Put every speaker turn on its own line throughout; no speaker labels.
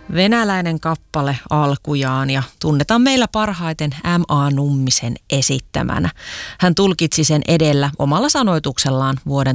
Venäläinen kappale alkujaan ja tunnetaan meillä parhaiten M.A. Nummisen esittämänä. Hän tulkitsi sen edellä omalla sanoituksellaan vuoden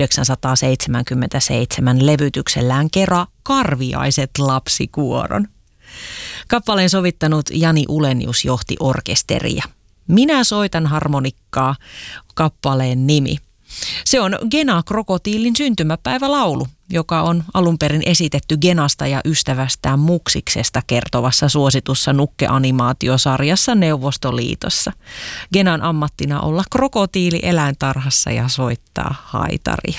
1977 levytyksellään Kera Karviaiset lapsikuoron. Kappaleen sovittanut Jani Ulenius johti orkesteria. Minä soitan harmonikkaa, kappaleen nimi. Se on Gena Krokotiilin syntymäpäivälaulu, joka on alun perin esitetty Genasta ja ystävästään Muksiksesta kertovassa suositussa Nukke-animaatiosarjassa Neuvostoliitossa. Genan ammattina olla krokotiili eläintarhassa ja soittaa haitaria.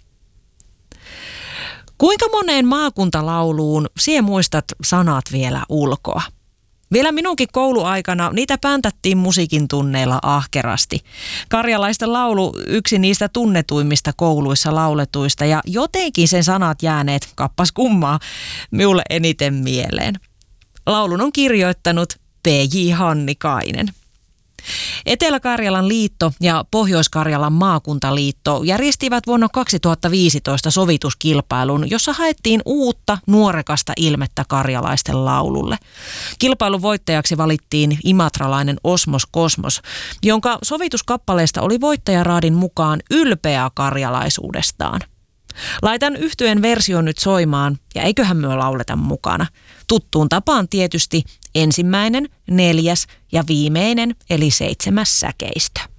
Kuinka moneen maakuntalauluun sie muistat sanat vielä ulkoa? Vielä minunkin kouluaikana niitä päntättiin musiikin tunneilla ahkerasti. Karjalaisten laulu yksi niistä tunnetuimmista kouluissa lauletuista ja jotenkin sen sanat jääneet, kappas kummaa, minulle eniten mieleen. Laulun on kirjoittanut P.J. Hannikainen. Etelä-Karjalan liitto ja Pohjois-Karjalan maakuntaliitto järjestivät vuonna 2015 sovituskilpailun, jossa haettiin uutta nuorekasta ilmettä karjalaisten laululle. Kilpailun voittajaksi valittiin imatralainen Osmos Kosmos, jonka sovituskappaleesta oli voittajaraadin mukaan ylpeä karjalaisuudestaan. Laitan yhtyeen version nyt soimaan ja eiköhän myö lauleta mukana. Tuttuun tapaan tietysti 1., 4. ja viimeinen eli 7. säkeistö.